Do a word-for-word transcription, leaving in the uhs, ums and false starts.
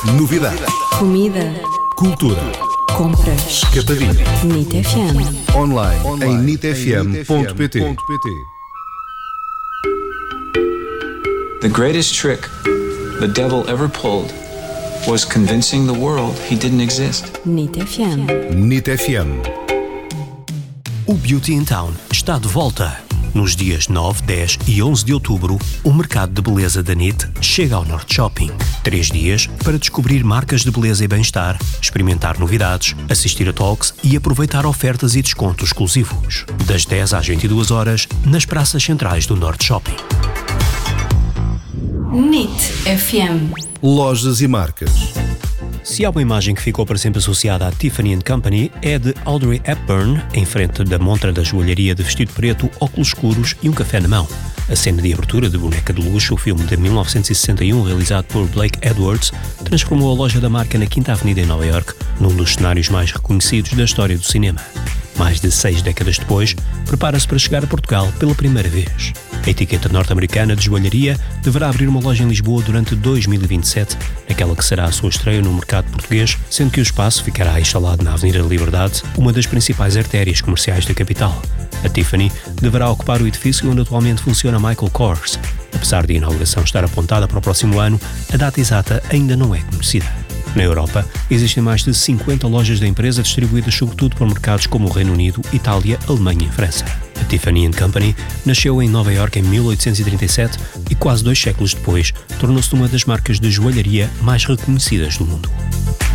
Novidade. Comida. Cultura. Compras. Capadinho. Nit F M. Online, Online. em nit f m ponto p t. The greatest trick the devil ever pulled was convincing the world he didn't exist. Nit F M. Nit F M. O Beauty in Town está de volta. Nos dias nove, dez e onze de outubro, o mercado de beleza da Nit chega ao Norte Shopping. Três dias para descobrir marcas de beleza e bem-estar, experimentar novidades, assistir a talks e aproveitar ofertas e descontos exclusivos. Das dez às vinte e duas horas, nas praças centrais do Norte Shopping. Nit F M. Lojas e marcas. Se há uma imagem que ficou para sempre associada à Tiffany and Company, é de Audrey Hepburn, em frente da montra da joalharia de vestido preto, óculos escuros e um café na mão. A cena de abertura de Boneca de Luxo, o filme de mil novecentos e sessenta e um, realizado por Blake Edwards, transformou a loja da marca na Quinta Avenida em Nova York, num dos cenários mais reconhecidos da história do cinema. Mais de seis décadas depois, prepara-se para chegar a Portugal pela primeira vez. A etiqueta norte-americana de joalharia deverá abrir uma loja em Lisboa durante dois mil e vinte e sete, naquela que será a sua estreia no mercado português, sendo que o espaço ficará instalado na Avenida da Liberdade, uma das principais artérias comerciais da capital. A Tiffany deverá ocupar o edifício onde atualmente funciona Michael Kors. Apesar de a inauguração estar apontada para o próximo ano, a data exata ainda não é conhecida. Na Europa, existem mais de cinquenta lojas da empresa distribuídas sobretudo por mercados como o Reino Unido, Itália, Alemanha e França. A Tiffany and Company nasceu em Nova York em mil oitocentos e trinta e sete e quase dois séculos depois tornou-se uma das marcas de joalharia mais reconhecidas do mundo.